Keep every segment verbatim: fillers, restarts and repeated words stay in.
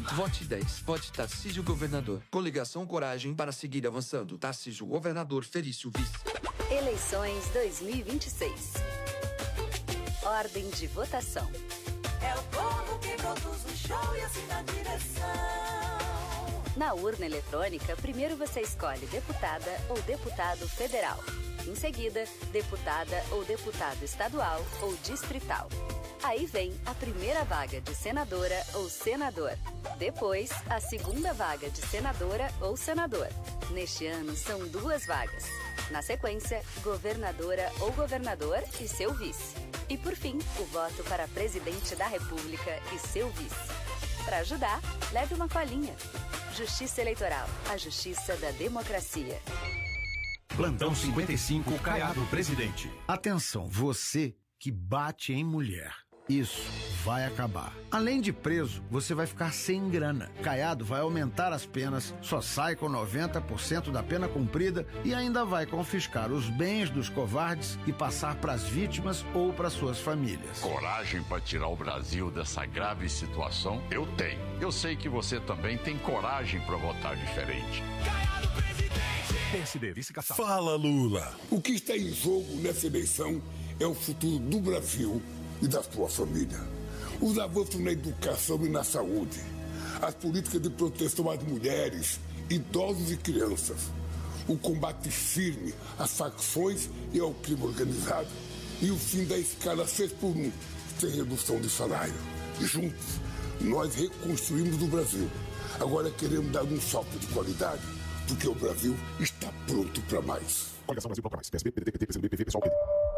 Vote dez. Vote Tarcísio Governador. Coligação Coragem para seguir avançando. Tarcísio Governador, Felício Vice. Eleições dois mil e vinte e seis. Ordem de votação. É o povo que produz o show e assina a direção. Na urna eletrônica, primeiro você escolhe deputada ou deputado federal. Em seguida, deputada ou deputado estadual ou distrital. Aí vem a primeira vaga de senadora ou senador. Depois, a segunda vaga de senadora ou senador. Neste ano, são duas vagas. Na sequência, governadora ou governador e seu vice. E por fim, o voto para presidente da República e seu vice. Para ajudar, leve uma colinha. Justiça Eleitoral, a justiça da democracia. Plantão cinquenta e cinco, Caiado, presidente. Atenção, você que bate em mulher. Isso vai acabar. Além de preso, você vai ficar sem grana. Caiado vai aumentar as penas, só sai com noventa por cento da pena cumprida e ainda vai confiscar os bens dos covardes e passar para as vítimas ou para suas famílias. Coragem para tirar o Brasil dessa grave situação? Eu tenho. Eu sei que você também tem coragem para votar diferente. Caiado, presidente! P S D, vice-caçado. Fala, Lula. O que está em jogo nessa eleição é o futuro do Brasil e da sua família. Os avanços na educação e na saúde, as políticas de proteção às mulheres, idosos e crianças, o combate firme às facções e ao crime organizado e o fim da escala seis por um, sem redução de salário. Juntos, nós reconstruímos o Brasil. Agora queremos dar um salto de qualidade, porque o Brasil está pronto para mais. Coligação Brasil para mais. P S B, P D T, P C B, P V, Pessoal, P D.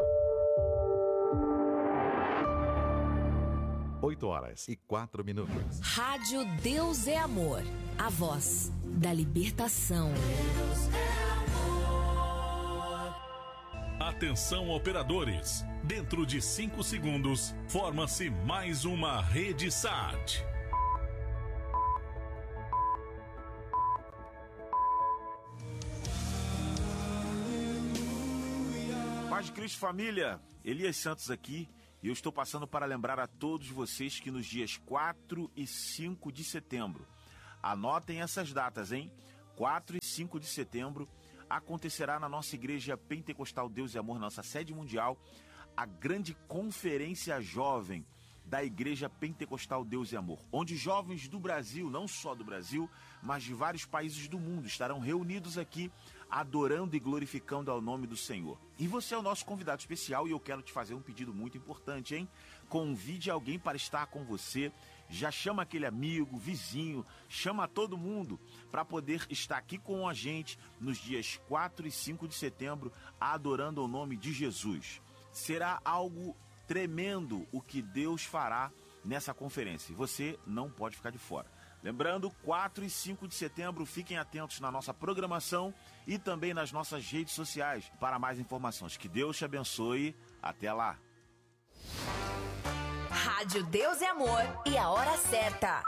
oito horas e quatro minutos. Rádio Deus é Amor. A voz da libertação. Deus é amor. Atenção, operadores. Dentro de cinco segundos, forma-se mais uma rede S A T. Paz de Cristo, família. Elias Santos aqui. E eu estou passando para lembrar a todos vocês que nos dias quatro e cinco de setembro, anotem essas datas, hein? quatro e cinco de setembro, acontecerá na nossa Igreja Pentecostal Deus e Amor, nossa sede mundial, a grande conferência jovem da Igreja Pentecostal Deus e Amor, onde jovens do Brasil, não só do Brasil, mas de vários países do mundo, estarão reunidos aqui, adorando e glorificando ao nome do Senhor. E você é o nosso convidado especial e eu quero te fazer um pedido muito importante, hein? Convide alguém para estar com você, já chama aquele amigo, vizinho, chama todo mundo para poder estar aqui com a gente nos dias quatro e cinco de setembro, adorando ao nome de Jesus. Será algo tremendo o que Deus fará nessa conferência e você não pode ficar de fora. Lembrando, quatro e cinco de setembro, fiquem atentos na nossa programação e também nas nossas redes sociais para mais informações. Que Deus te abençoe. Até lá. Rádio Deus é Amor e a hora certa.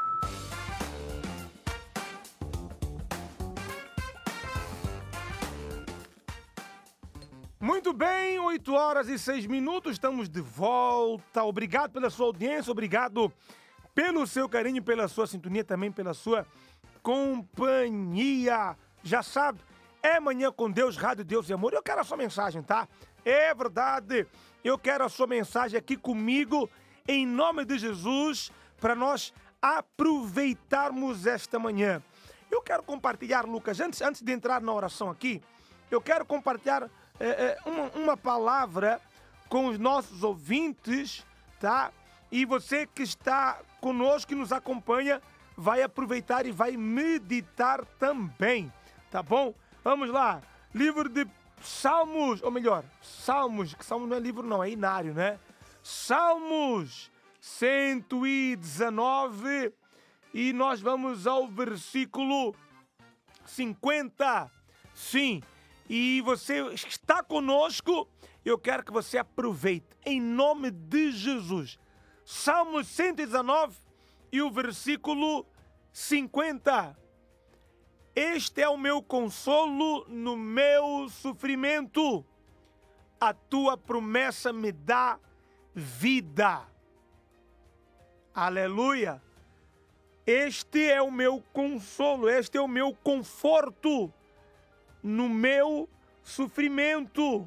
Muito bem, oito horas e seis minutos, estamos de volta. Obrigado pela sua audiência, obrigado pelo seu carinho, pela sua sintonia, também pela sua companhia. Já sabe, é Manhã com Deus, Rádio Deus e Amor. Eu quero a sua mensagem, tá? É verdade, eu quero a sua mensagem aqui comigo, em nome de Jesus, para nós aproveitarmos esta manhã. Eu quero compartilhar, Lucas, antes, antes de entrar na oração aqui, eu quero compartilhar é, é, uma, uma palavra com os nossos ouvintes, tá? E você que está conosco, que nos acompanha, vai aproveitar e vai meditar também, tá bom? Vamos lá, livro de Salmos, ou melhor, Salmos, que Salmos não é livro não, é inário, né? Salmos cento e dezenove e nós vamos ao versículo cinquenta, sim, e você está conosco, eu quero que você aproveite, em nome de Jesus. Salmos cento e dezenove e o versículo cinquenta. Este é o meu consolo no meu sofrimento. A tua promessa me dá vida. Aleluia. Este é o meu consolo, este é o meu conforto no meu sofrimento.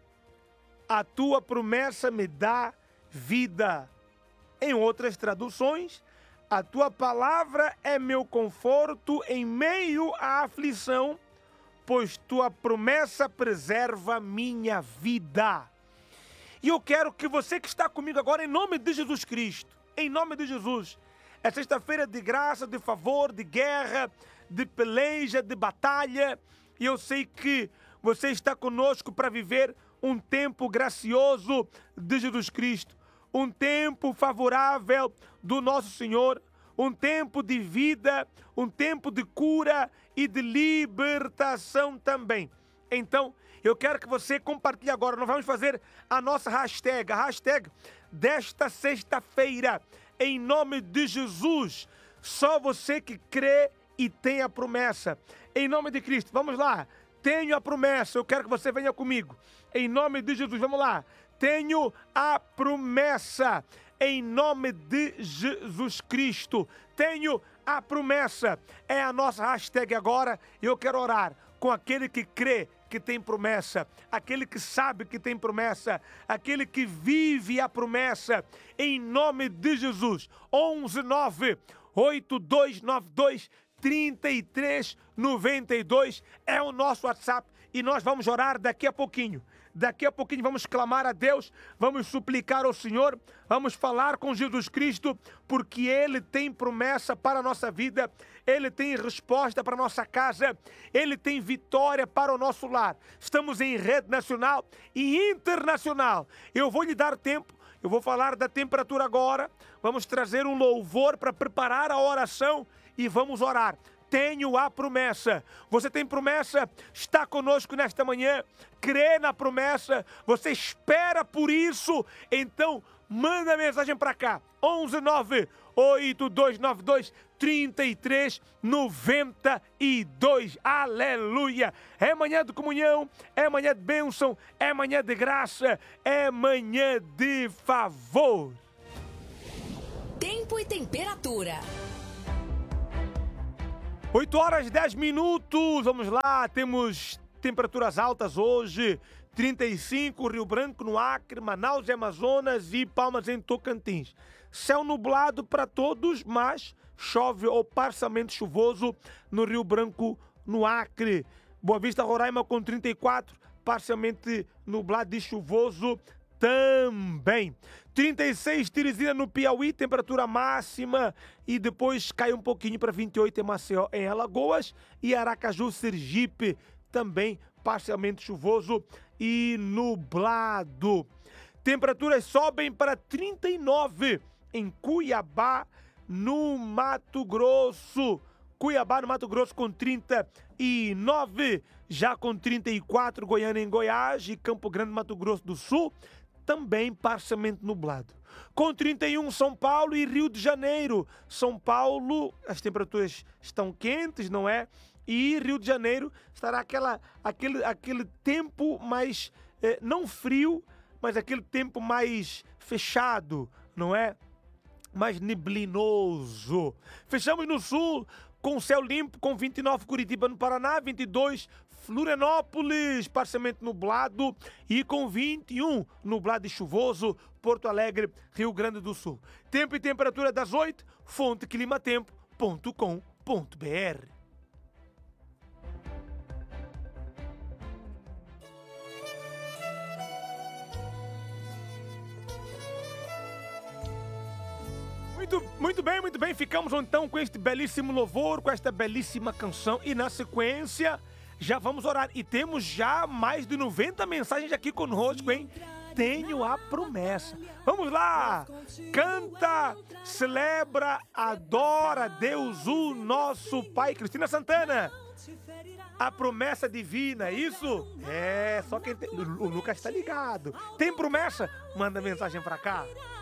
A tua promessa me dá vida. Em outras traduções, a tua palavra é meu conforto em meio à aflição, pois tua promessa preserva minha vida. E eu quero que você que está comigo agora, em nome de Jesus Cristo, em nome de Jesus, é sexta-feira de graça, de favor, de guerra, de peleja, de batalha. E eu sei que você está conosco para viver um tempo gracioso de Jesus Cristo. Um tempo favorável do nosso Senhor. Um tempo de vida, um tempo de cura e de libertação também. Então, eu quero que você compartilhe agora. Nós vamos fazer a nossa hashtag, a hashtag desta sexta-feira. Em nome de Jesus, só você que crê e tem a promessa. Em nome de Cristo, vamos lá. Tenho a promessa, eu quero que você venha comigo. Em nome de Jesus, vamos lá. Tenho a promessa. Em nome de Jesus Cristo. Tenho a promessa. É a nossa hashtag agora. E eu quero orar com aquele que crê que tem promessa, aquele que sabe que tem promessa, aquele que vive a promessa, em nome de Jesus. onze nove oito dois nove dois trinta e três noventa e dois é o nosso WhatsApp e nós vamos orar daqui a pouquinho. Daqui a pouquinho vamos clamar a Deus, vamos suplicar ao Senhor, vamos falar com Jesus Cristo, porque Ele tem promessa para a nossa vida, Ele tem resposta para a nossa casa, Ele tem vitória para o nosso lar. Estamos em rede nacional e internacional. Eu vou lhe dar tempo, eu vou falar da temperatura agora, vamos trazer um louvor para preparar a oração e vamos orar. Tenho a promessa. Você tem promessa? Está conosco nesta manhã? Crê na promessa? Você espera por isso? Então, manda mensagem para cá. onze nove oito dois nove dois trinta e três noventa e dois. Aleluia! É manhã de comunhão, é manhã de bênção, é manhã de graça, é manhã de favor. Tempo e temperatura. oito horas e dez minutos, vamos lá, temos temperaturas altas hoje, trinta e cinco, Rio Branco no Acre, Manaus e Amazonas e Palmas em Tocantins. Céu nublado para todos, mas chove ou parcialmente chuvoso no Rio Branco no Acre. Boa Vista, Roraima com trinta e quatro, parcialmente nublado e chuvoso também. trinta e seis, Teresina no Piauí, temperatura máxima e depois cai um pouquinho para vinte e oito em Maceió, em Alagoas e Aracaju, Sergipe, também parcialmente chuvoso e nublado. Temperaturas sobem para trinta e nove em Cuiabá, no Mato Grosso. Cuiabá, no Mato Grosso, com trinta e nove, já com trinta e quatro, Goiânia em Goiás e Campo Grande, Mato Grosso do Sul, também parcialmente nublado. Com trinta e um, São Paulo e Rio de Janeiro. São Paulo, as temperaturas estão quentes, não é? E Rio de Janeiro estará aquela, aquele, aquele tempo mais, eh, não frio, mas aquele tempo mais fechado, não é? Mais neblinoso. Fechamos no sul, com céu limpo, com vinte e nove, Curitiba no Paraná, vinte e dois, Florianópolis, parcialmente nublado, e com vinte e um, nublado e chuvoso, Porto Alegre, Rio Grande do Sul. Tempo e temperatura das oito, fonte climatempo ponto com ponto br. Muito, muito bem, muito bem. Ficamos então com este belíssimo louvor, com esta belíssima canção. E na sequência, já vamos orar. E temos já mais de noventa mensagens aqui conosco, hein? Tenho a promessa. Vamos lá! Canta, celebra, adora Deus, o nosso Pai. Cristina Santana. A promessa divina, isso? É, só quem tem... O Lucas está ligado. Tem promessa? Manda mensagem pra cá.